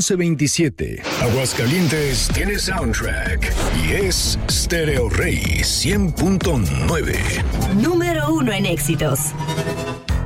1127. Aguascalientes tiene soundtrack y es Stereo Rey 100.9. Número 1 en éxitos.